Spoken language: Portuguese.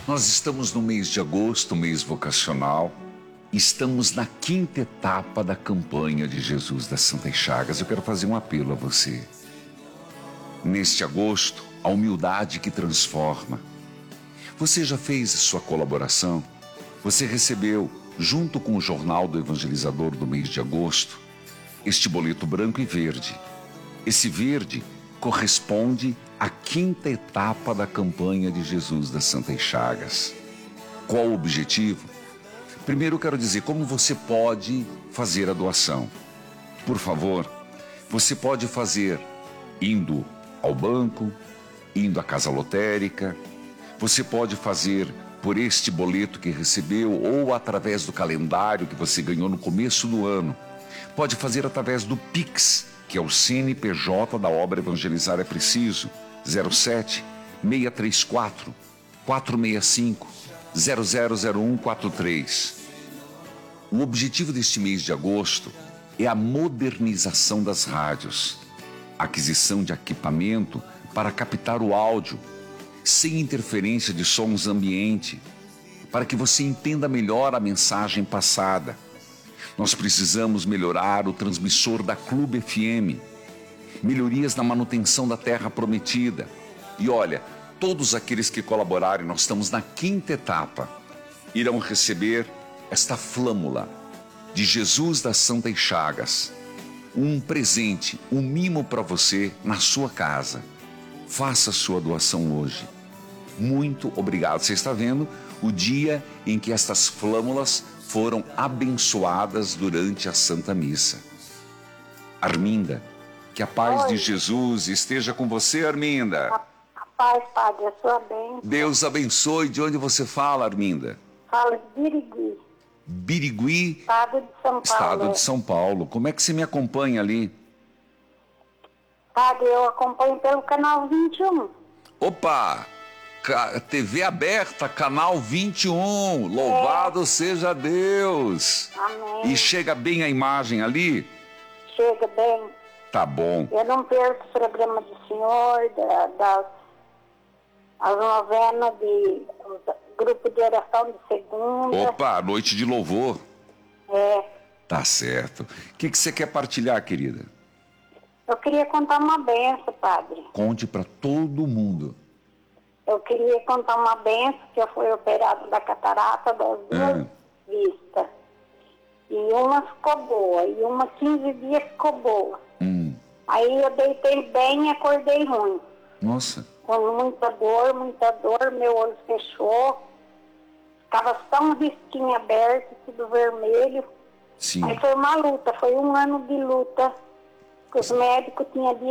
Nós estamos no mês de agosto, mês vocacional. Estamos na 5ª etapa da campanha de Jesus das Santas Chagas. Eu quero fazer um apelo a você. Neste agosto, a humildade que transforma. Você já fez a sua colaboração? Você recebeu, junto com o Jornal do Evangelizador do mês de agosto, este boleto branco e verde. Esse verde corresponde à 5ª etapa da campanha de Jesus das Santas Chagas. Qual o objetivo? Primeiro eu quero dizer como você pode fazer a doação. Por favor, você pode fazer indo ao banco, indo à casa lotérica, você pode fazer por este boleto que recebeu ou através do calendário que você ganhou no começo do ano. Pode fazer através do Pix, que é o CNPJ da obra Evangelizar é Preciso, 07 634 465 000143. O objetivo deste mês de agosto é a modernização das rádios, aquisição de equipamento para captar o áudio, sem interferência de sons ambiente, para que você entenda melhor a mensagem passada. Nós precisamos melhorar o transmissor da Clube FM, melhorias na manutenção da Terra Prometida. E olha, todos aqueles que colaborarem, nós estamos na 5ª etapa, irão receber esta flâmula de Jesus das Santas Chagas, um presente, um mimo para você na sua casa. Faça a sua doação hoje. Muito obrigado. Você está vendo o dia em que estas flâmulas foram abençoadas durante a Santa Missa. Arminda, que a paz de Jesus esteja com você, Arminda. A paz, Padre, a sua bênção. Deus abençoe. De onde você fala, Arminda? Fala de Birigui. Birigui, Estado de São Paulo. Estado de São Paulo. Como é que você me acompanha ali? Padre, eu acompanho pelo canal 21. Opa! TV aberta, canal 21. Louvado seja Deus. Amém. E chega bem a imagem ali? Chega bem. Tá bom. Eu não perco o programa do senhor, as novenas grupo de oração de segunda. Opa, noite de louvor. É. Tá certo. O que você quer partilhar, querida? Eu queria contar uma benção, Padre. Conte para todo mundo. Eu queria contar uma benção que eu fui operada da catarata das duas vistas. E uma ficou boa, e uma 15 dias ficou boa. Aí eu deitei bem e acordei ruim. Nossa. Com muita dor, meu olho fechou. Ficava só um risquinho aberto, tudo vermelho. Sim. Aí foi uma luta, foi um ano de luta. Os médicos tinham